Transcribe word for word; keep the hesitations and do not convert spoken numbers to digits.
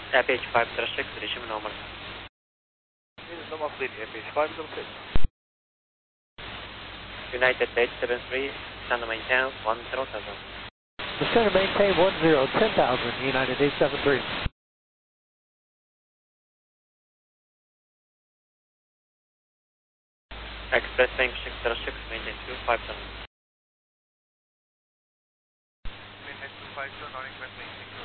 A P H five zero six, resume normal. Normal fleet, A P H five zero six. United eight seven three, stand maintain one zero thousand. Descend and maintain one zero, ten thousand, United eight seven three. Express Bank six zero six, maintain two five seven. Maintain two five seven, non-express Bank six.